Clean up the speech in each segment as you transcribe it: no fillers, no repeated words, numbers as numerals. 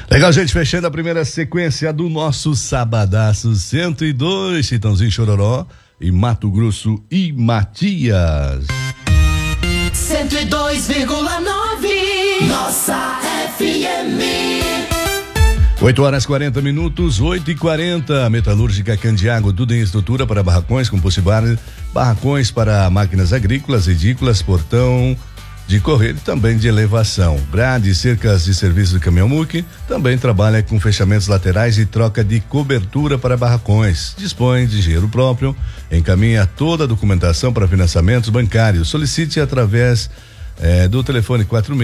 Legal, gente, fechando a primeira sequência do nosso Sabadaço 102, Chitãozinho Chororó e Mato Grosso e Matias. 102,9 Nossa FM. 8h40, 8h40. Metalúrgica Candiago, tudo em estrutura para barracões, compostibários, barracões para máquinas agrícolas, edículas, portão de correr e também de elevação. Grade, cercas de serviço do caminhão MUC, também trabalha com fechamentos laterais e troca de cobertura para barracões. Dispõe de dinheiro próprio, encaminha toda a documentação para financiamentos bancários. Solicite através do telefone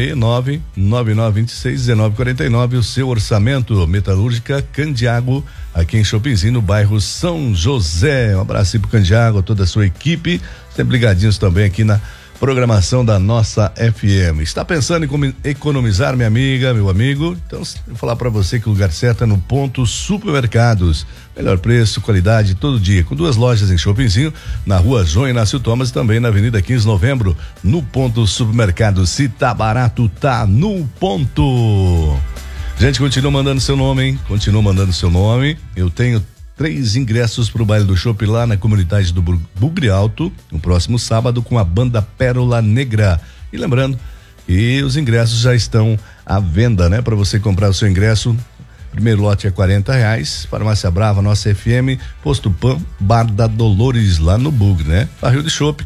469-9926-1949 o seu orçamento. Metalúrgica Candiago, aqui em Chopinzinho, no bairro São José. Um abraço aí pro Candiago, toda a sua equipe, sempre ligadinhos também aqui na programação da Nossa FM. Está pensando em economizar, minha amiga, meu amigo? Então, vou falar para você que o lugar certo é no Ponto Supermercados. Melhor preço, qualidade, todo dia. Com 2 lojas em Chopinzinho, na Rua João Inácio Thomas e também na Avenida 15 de Novembro, no Ponto Supermercados. Se tá barato, tá no ponto. Gente, continua mandando seu nome, hein? Continua mandando seu nome. Eu tenho 3 ingressos para o baile do Chopp lá na comunidade do Bugre Alto, no próximo sábado, com a banda Pérola Negra. E lembrando que os ingressos já estão à venda, né? Para você comprar o seu ingresso, primeiro lote é R$40, Farmácia Brava, Nossa FM, Posto Pan, Bar da Dolores, lá no Bugre, né? Barril de Chopp,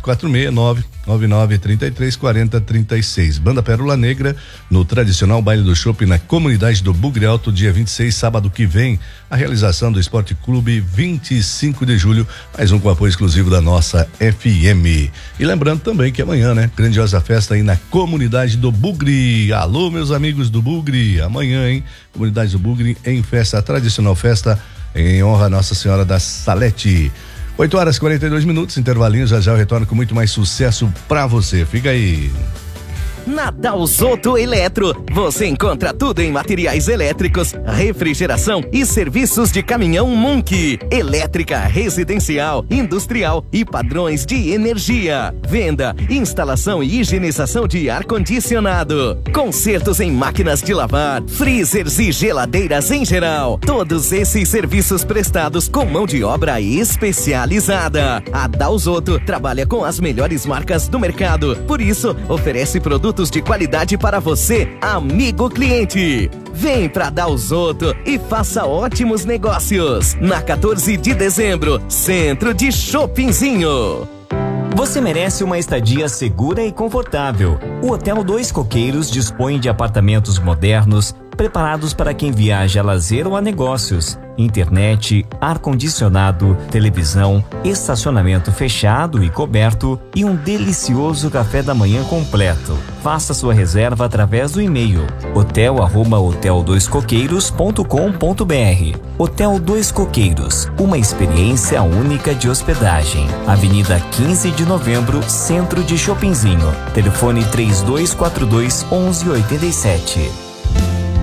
469-9933-4036. Banda Pérola Negra, no tradicional baile do Chopp na comunidade do Bugre Alto, dia 26, sábado que vem. A realização do Esporte Clube 25 de julho, mais um com apoio exclusivo da Nossa FM. E lembrando também que amanhã, né? Grandiosa festa aí na comunidade do Bugre. Alô, meus amigos do Bugre, amanhã, hein? Comunidade do Bugre em festa, a tradicional festa em honra a Nossa Senhora da Salete. 8h42, intervalinho, já eu retorno com muito mais sucesso pra você. Fica aí. Na Dalzotto Eletro, você encontra tudo em materiais elétricos, refrigeração e serviços de caminhão Munk, elétrica, residencial, industrial e padrões de energia. Venda, instalação e higienização de ar-condicionado. Consertos em máquinas de lavar, freezers e geladeiras em geral. Todos esses serviços prestados com mão de obra especializada. A Dalzotto trabalha com as melhores marcas do mercado, por isso oferece produtos de qualidade para você, amigo cliente. Vem pra Dalzotto e faça ótimos negócios. Na 14 de dezembro, Centro de Chopinzinho. Você merece uma estadia segura e confortável. O Hotel Dois Coqueiros dispõe de apartamentos modernos, preparados para quem viaja a lazer ou a negócios. Internet, ar-condicionado, televisão, estacionamento fechado e coberto e um delicioso café da manhã completo. Faça sua reserva através do e-mail hotel@hoteldoiscoqueiros.com.br. Hotel Dois Coqueiros, uma experiência única de hospedagem. Avenida 15 de Novembro, Centro de Chopinzinho. Telefone 3242-1187.